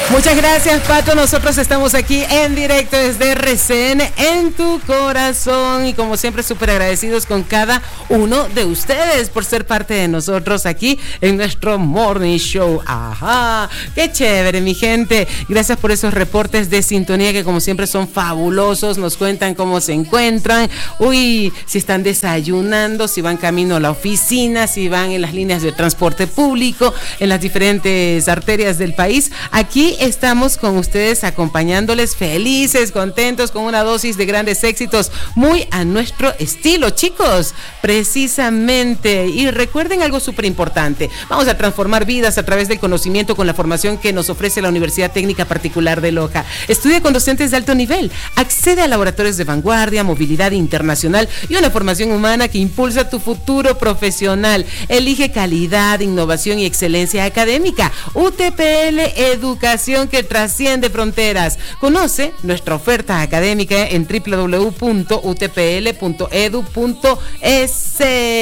Muchas gracias, Pato. Nosotros estamos aquí en directo desde RCN en tu corazón y como siempre súper agradecidos con cada uno de ustedes por ser parte de nosotros aquí en nuestro Morning Show. Ajá, qué chévere, mi gente. Gracias por esos reportes de sintonía que como siempre son fabulosos. Nos cuentan cómo se encuentran. Uy, si están desayunando, si van camino a la oficina, si van en las líneas de transporte público, en las diferentes arterias del país. Aquí estamos con ustedes acompañándoles felices, contentos, con una dosis de grandes éxitos, muy a nuestro estilo, chicos, precisamente. Y recuerden algo súper importante, vamos a transformar vidas a través del conocimiento con la formación que nos ofrece la Universidad Técnica Particular de Loja. Estudia con docentes de alto nivel, accede a laboratorios de vanguardia, movilidad internacional y una formación humana que impulsa tu futuro profesional. Elige calidad, innovación y excelencia académica. UTPL Educación que trasciende fronteras. Conoce nuestra oferta académica en www.utpl.edu.es.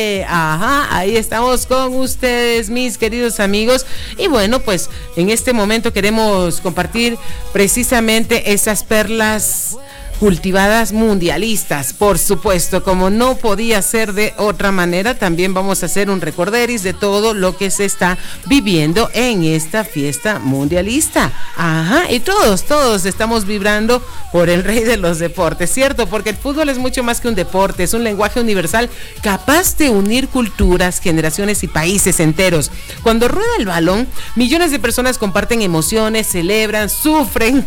Ajá, ahí estamos con ustedes, mis queridos amigos. Y bueno, pues en este momento queremos compartir precisamente esas perlas cultivadas mundialistas, por supuesto, como no podía ser de otra manera. También vamos a hacer un recorderis de todo lo que se está viviendo en esta fiesta mundialista. Ajá, y todos estamos vibrando por el rey de los deportes, ¿cierto? Porque el fútbol es mucho más que un deporte, es un lenguaje universal capaz de unir culturas, generaciones y países enteros. Cuando rueda el balón, millones de personas comparten emociones, celebran, sufren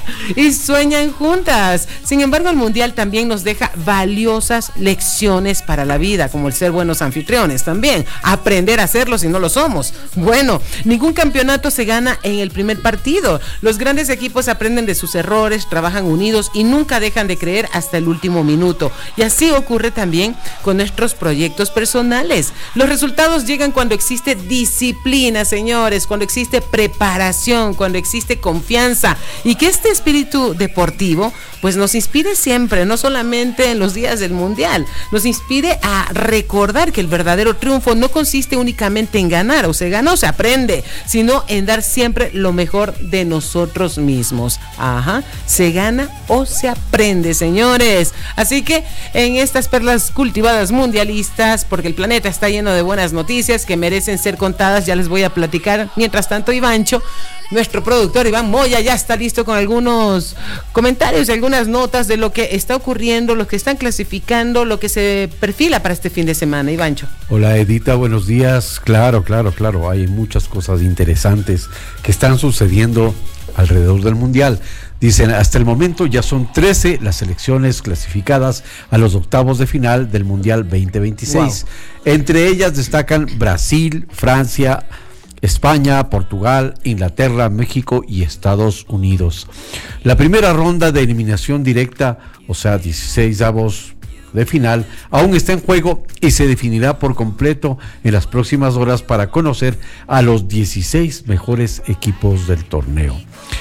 y sueñan juntas. Sin embargo, el Mundial también nos deja valiosas lecciones para la vida, como el ser buenos anfitriones también, aprender a hacerlo si no lo somos. Bueno, ningún campeonato se gana en el primer partido. Los grandes equipos aprenden de sus errores, trabajan unidos y nunca dejan de creer hasta el último minuto. Y así ocurre también con nuestros proyectos personales. Los resultados llegan cuando existe disciplina, señores, cuando existe preparación, cuando existe confianza, y que este espíritu deportivo pues nos inspire siempre, no solamente en los días del Mundial, nos inspire a recordar que el verdadero triunfo no consiste únicamente en ganar, o se gana o se aprende, sino en dar siempre lo mejor de nosotros mismos. Ajá, se gana o se aprende, señores. Así que en estas perlas cultivadas mundialistas, porque el planeta está lleno de buenas noticias que merecen ser contadas, ya les voy a platicar. Mientras tanto, Ivancho, nuestro productor Iván Moya, ya está listo con algunos comentarios, algunas notas de lo que está ocurriendo, lo que están clasificando, lo que se perfila para este fin de semana. Ivancho. Hola, Edita, buenos días. Claro, hay muchas cosas interesantes que están sucediendo alrededor del Mundial. Dicen, hasta el momento ya son 13 las selecciones clasificadas a los octavos de final del Mundial 2026. Wow. Entre ellas destacan Brasil, Francia, España, Portugal, Inglaterra, México y Estados Unidos. La primera ronda de eliminación directa, o sea, 16avos de final, aún está en juego y se definirá por completo en las próximas horas para conocer a los 16 mejores equipos del torneo.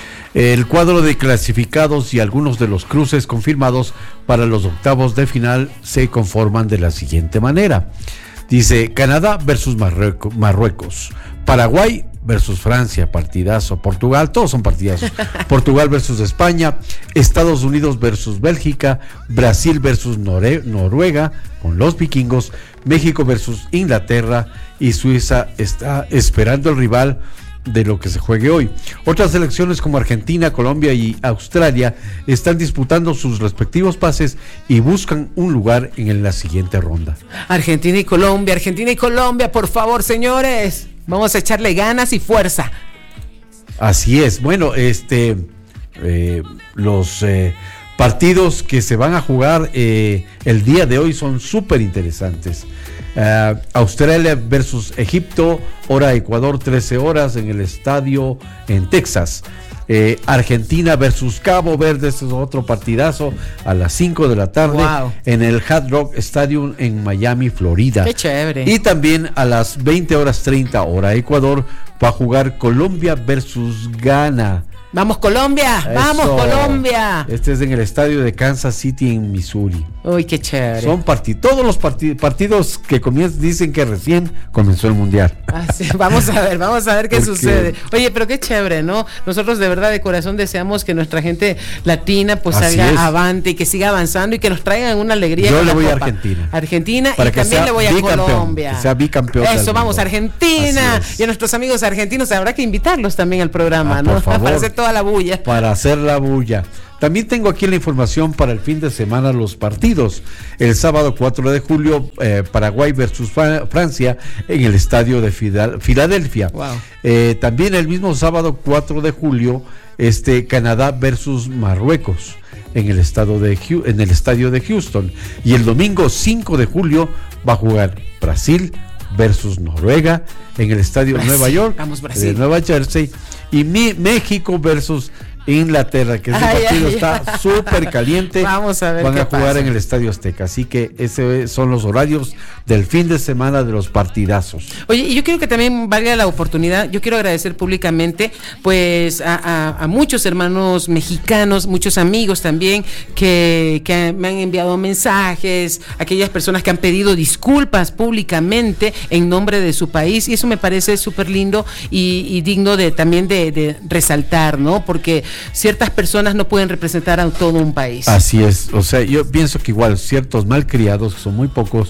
El cuadro de clasificados y algunos de los cruces confirmados para los octavos de final se conforman de la siguiente manera. Dice, Canadá versus Marruecos, Paraguay versus Francia, partidazo, Portugal, todos son partidazos, Portugal versus España, Estados Unidos versus Bélgica, Brasil versus Noruega, con los vikingos, México versus Inglaterra y Suiza está esperando el rival de lo que se juegue hoy. Otras selecciones como Argentina, Colombia y Australia están disputando sus respectivos pases y buscan un lugar en la siguiente ronda. Argentina y Colombia, por favor, señores, vamos a echarle ganas y fuerza. Así es. Bueno, los partidos que se van a jugar el día de hoy son súper interesantes. Australia versus Egipto, hora Ecuador, 13 horas en el estadio en Texas. Argentina versus Cabo Verde, este es otro partidazo a las 5 de la tarde. Wow. En el Hard Rock Stadium en Miami, Florida. Qué chévere. Y también a las 20 horas 30 hora Ecuador va a jugar Colombia versus Ghana Vamos Colombia, Eso. vamos Colombia. Este es en el estadio de Kansas City en Missouri. Uy, qué chévere. Son todos los partidos que comienzan, dicen que recién comenzó el mundial. Sí, vamos a ver qué sucede. Oye, pero qué chévere, ¿no? Nosotros de verdad de corazón deseamos que nuestra gente latina pues salga avante y que siga avanzando y que nos traigan una alegría. Yo le voy a Argentina. Y también le voy a Colombia. Que sea bicampeón. Eso, vamos a Argentina. Y a nuestros amigos argentinos habrá que invitarlos también al programa, ¿no? Por favor, para hacer toda la bulla. Para hacer la bulla. También tengo aquí la información para el fin de semana, los partidos. El sábado 4 de julio, Paraguay versus Francia en el estadio de Filadelfia. Wow. También el mismo sábado 4 de julio, Canadá versus Marruecos en el estadio de Houston. Y el domingo 5 de julio va a jugar Brasil versus Noruega en el estadio Nueva York de Nueva Jersey. Y México versus Inglaterra, que ese partido está súper caliente. Vamos a ver. Van a jugar en el Estadio Azteca. Así que esos son los horarios del fin de semana de los partidazos. Oye, y yo quiero que también valga la oportunidad. Yo quiero agradecer públicamente pues a muchos hermanos mexicanos, muchos amigos también que me han enviado mensajes, aquellas personas que han pedido disculpas públicamente en nombre de su país, y eso me parece súper lindo y digno también de resaltar, ¿no? Porque ciertas personas no pueden representar a todo un país. Así es, o sea, yo pienso que igual ciertos malcriados, que son muy pocos,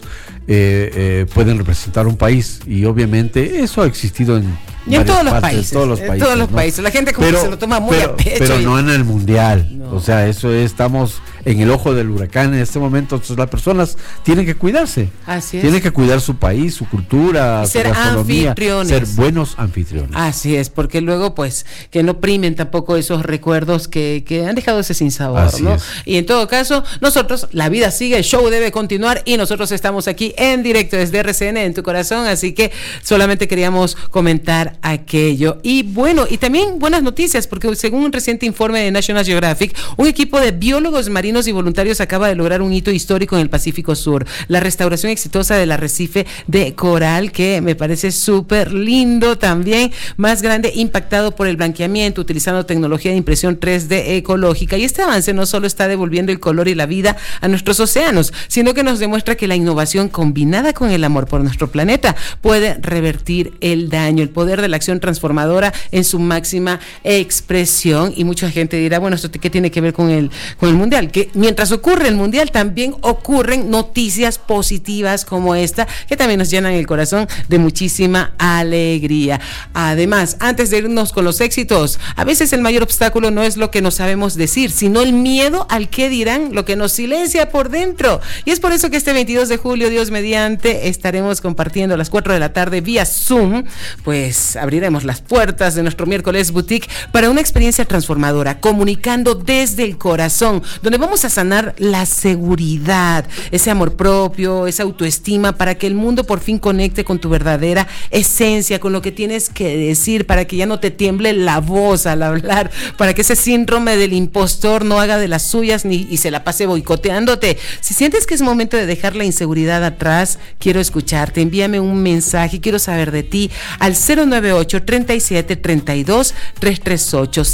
pueden representar un país, y obviamente eso ha existido en todos los países. La gente como que se lo toma muy a pecho. Pero no en el mundial. No. O sea, estamos en el ojo del huracán en este momento. Entonces las personas tienen que cuidarse. Así es. Tienen que cuidar su país, su cultura, su gastronomía, anfitriones. Ser buenos anfitriones. Así es, porque luego pues que no primen tampoco esos recuerdos que han dejado ese sinsabor, Así ¿no? es. Y en todo caso, nosotros, la vida sigue, el show debe continuar, y nosotros estamos aquí en directo desde RCN en tu corazón, así que solamente queríamos comentar aquello. Y bueno, y también buenas noticias, porque según un reciente informe de National Geographic, un equipo de biólogos marinos y voluntarios acaba de lograr un hito histórico en el Pacífico Sur, la restauración exitosa del arrecife de coral, que me parece súper lindo también, más grande, impactado por el blanqueamiento, utilizando tecnología de impresión 3D ecológica. Y este avance no solo está devolviendo el color y la vida a nuestros océanos, sino que nos demuestra que la innovación combinada con el amor por nuestro planeta puede revertir el daño, el poder de la acción transformadora en su máxima expresión. Y mucha gente dirá, bueno, ¿esto qué tiene que ver con el mundial? Que mientras ocurre el mundial también ocurren noticias positivas como esta, que también nos llenan el corazón de muchísima alegría. Además, antes de irnos con los éxitos, a veces el mayor obstáculo no es lo que no sabemos decir, sino el miedo al qué dirán, lo que nos silencia por dentro. Y es por eso que este 22 de julio, Dios mediante, estaremos compartiendo a las 4 de la tarde vía Zoom, pues abriremos las puertas de nuestro miércoles boutique para una experiencia transformadora, comunicando desde el corazón, donde vamos a sanar la seguridad, ese amor propio, esa autoestima, para que el mundo por fin conecte con tu verdadera esencia, con lo que tienes que decir, para que ya no te tiemble la voz al hablar, para que ese síndrome del impostor no haga de las suyas y se la pase boicoteándote. Si sientes que es momento de dejar la inseguridad atrás, quiero escucharte, envíame un mensaje, quiero saber de ti al 098 37 32 338,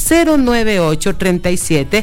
098 37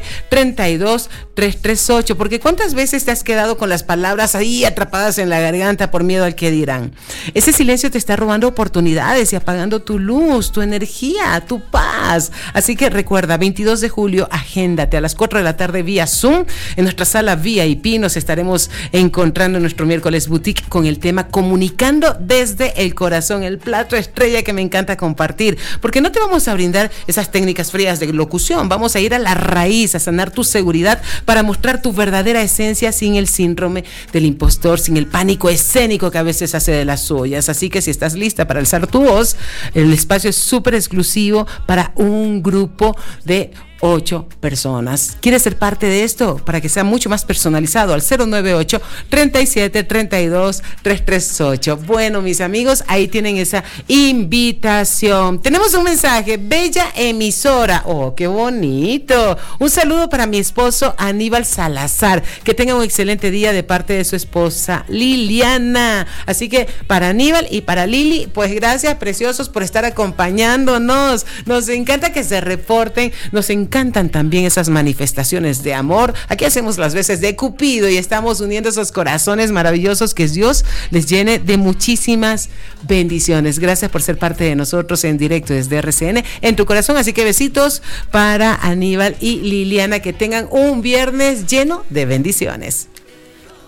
32 338, porque ¿cuántas veces te has quedado con las palabras ahí atrapadas en la garganta por miedo al que dirán? Ese silencio te está robando oportunidades y apagando tu luz, tu energía, tu paz. Así que recuerda, 22 de julio, agéndate a las 4 de la tarde vía Zoom, en nuestra sala VIP. Nos estaremos encontrando en nuestro miércoles boutique con el tema Comunicando desde el corazón, el plato estrella que me encanta compartir, porque no te vamos a brindar esas técnicas frías de locución, vamos a ir a la raíz, a sanar tu seguridad para mostrar tu verdadera esencia sin el síndrome del impostor, sin el pánico escénico que a veces hace de las suyas. Así que si estás lista para alzar tu voz, el espacio es súper exclusivo para un grupo de 8 personas. ¿Quieres ser parte de esto? Para que sea mucho más personalizado, al 098-3732-338. Bueno, mis amigos, ahí tienen esa invitación. Tenemos un mensaje, bella emisora. Oh, qué bonito. Un saludo para mi esposo Aníbal Salazar. Que tenga un excelente día de parte de su esposa Liliana. Así que para Aníbal y para Lili, pues gracias, preciosos, por estar acompañándonos. Nos encanta que se reporten, nos encantan también esas manifestaciones de amor. Aquí hacemos las veces de Cupido y estamos uniendo esos corazones maravillosos. Que Dios les llene de muchísimas bendiciones. Gracias por ser parte de nosotros en directo desde RCN en tu corazón. Así que besitos para Aníbal y Liliana, que tengan un viernes lleno de bendiciones.